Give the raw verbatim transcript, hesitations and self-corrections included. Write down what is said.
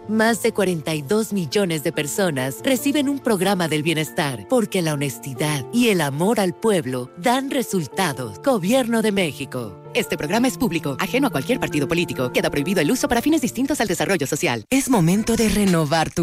Más de cuarenta y dos millones de personas reciben un programa del bienestar porque la honestidad y el amor al pueblo dan resultados. Gobierno de México. Este programa es público, ajeno a cualquier partido político. Queda prohibido el uso para fines distintos al desarrollo social. Es momento de renovar tu